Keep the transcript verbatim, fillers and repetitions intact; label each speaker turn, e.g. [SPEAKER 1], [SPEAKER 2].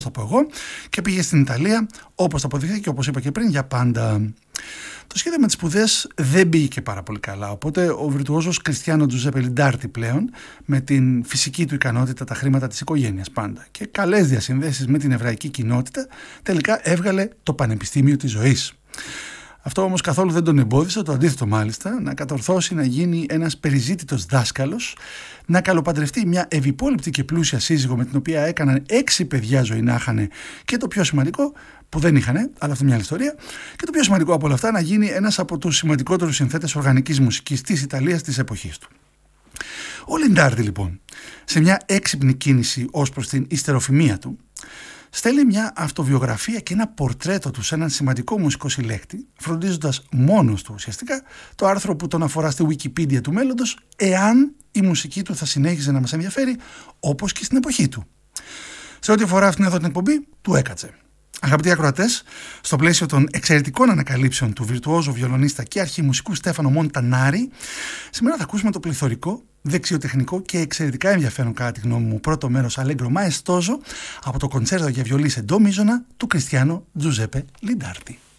[SPEAKER 1] θα πω εγώ, και πήγε στην Ιταλία, όπως αποδείχθηκε και όπως είπα και πριν, για πάντα. Το σχέδιο με τις σπουδές δεν πήγε και πάρα πολύ καλά, οπότε ο βιρτουόζος Κριστιάνο Τζουζέπε Λιντάρτη πλέον, με την φυσική του ικανότητα, τα χρήματα της οικογένειας πάντα και καλές διασυνδέσεις με την εβραϊκή κοινότητα, τελικά έβγαλε το πανεπιστήμιο της ζωής. Αυτό όμως καθόλου δεν τον εμπόδισε, το αντίθετο μάλιστα, να κατορθώσει να γίνει ένας περιζήτητος δάσκαλος, να καλοπαντρευτεί μια ευυπόλοιπτη και πλούσια σύζυγο με την οποία έκαναν έξι παιδιά ζωή να είχαν, και το πιο σημαντικό, που δεν είχαν, αλλά αυτό μια άλλη ιστορία, και το πιο σημαντικό από όλα αυτά, να γίνει ένας από τους σημαντικότερους συνθέτες οργανικής μουσικής της Ιταλίας της εποχής του. Ο Λιντάρτη λοιπόν, σε μια έξυπνη κίνηση ως προς την υστεροφημία του, στέλνει μια αυτοβιογραφία και ένα πορτρέτο του σε έναν σημαντικό μουσικό συλλέκτη, φροντίζοντας μόνος του ουσιαστικά το άρθρο που τον αφορά στη Wikipedia του μέλλοντος, εάν η μουσική του θα συνέχιζε να μας ενδιαφέρει όπως και στην εποχή του. Σε ό,τι αφορά αυτήν εδώ την εκπομπή, του έκατσε. Αγαπητοί ακροατές, στο πλαίσιο των εξαιρετικών ανακαλύψεων του βιρτουόζου βιολονίστα και αρχιμουσικού Στέφανο Μοντανάρη, σήμερα θα ακούσουμε το πληθωρικό, δεξιοτεχνικό και εξαιρετικά ενδιαφέρον κατά τη γνώμη μου πρώτο μέρος Allegro Maestoso από το κοντσέρτο για βιολί σε ντο μείζωνα του Κριστιάνο Τζουζέπε Λιντάρτη.